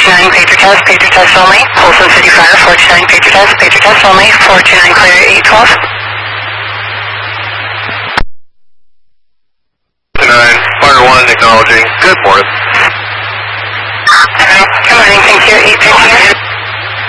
429 pager test only. Folsom City Fire, 429 pager test only. 429 clear 812. 9, Fire 1 acknowledging. Good morning. Good morning, thank you. 815.